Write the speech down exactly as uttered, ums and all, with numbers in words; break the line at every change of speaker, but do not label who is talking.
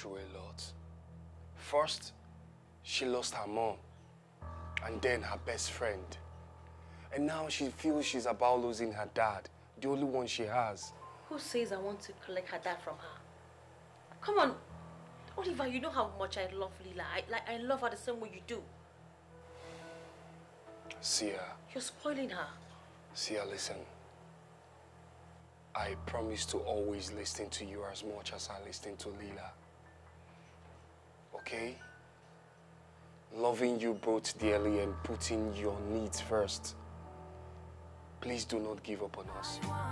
through a lot. First, she lost her mom, and then her best friend. And now she feels she's about losing her dad, the only one she has.
Who says I want to collect her dad from her? Come on, Oliver, you know how much I love Lila. I, like, I love her the same way you do.
Sia.
You're spoiling her.
Sia, listen. I promise to always listen to you as much as I listen to Lila. Okay? Loving you both dearly and putting your needs first. Please do not give up on us.